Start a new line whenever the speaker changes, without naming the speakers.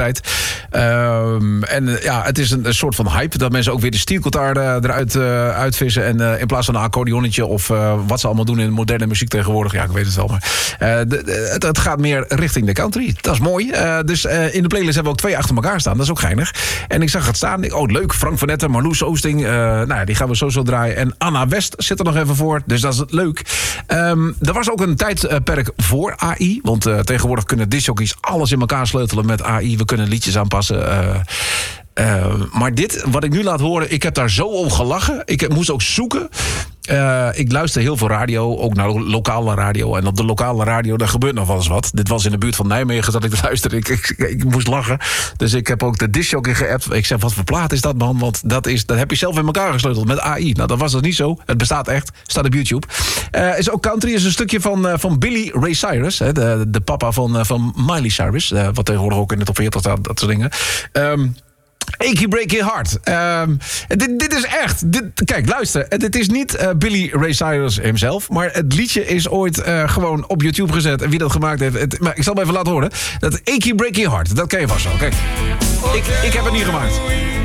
tijd. Het is een soort van hype dat mensen ook weer de stiergitaar eruit uitvissen. En in plaats van een accordeonnetje of wat ze allemaal doen in moderne muziek tegenwoordig. Ja, ik weet het wel, maar het gaat meer richting de country. Dat is mooi. Dus in de playlist hebben we ook 2 achter elkaar staan. Dat is ook geinig. En ik zag het staan. Leuk. Frank van Etten, Marloes Oosting. Die gaan we zo draaien. En Anna West zit er nog even voor. Dus dat is leuk. Er was ook een tijdperk voor AI. Want tegenwoordig kunnen discjockeys alles in elkaar sleutelen met AI. We kunnen liedjes aanpassen. Maar dit, wat ik nu laat horen, ik heb daar zo om gelachen. Ik moest ook zoeken. Ik luister heel veel radio, ook naar lokale radio. En op de lokale radio, daar gebeurt nog wel eens wat. Dit was in de buurt van Nijmegen dat ik luisterde. Ik moest lachen. Dus ik heb ook de discjockey geappt. Ik zeg, wat voor plaat is dat, man? Want dat heb je zelf in elkaar gesleuteld met AI. Nou, dat was dus niet zo. Het bestaat echt. Staat op YouTube. Is ook country. Is een stukje van Billy Ray Cyrus. De papa van Miley Cyrus. Wat tegenwoordig ook in de top 40 staat. Dat soort dingen. Achy Breaky Heart. Dit is echt... Kijk, luister. Dit is niet Billy Ray Cyrus himself. Maar het liedje is ooit gewoon op YouTube gezet. En wie dat gemaakt heeft... maar ik zal hem even laten horen. Dat Achy Breaky Heart. Dat ken je vast wel. Kijk. Ik heb het niet gemaakt.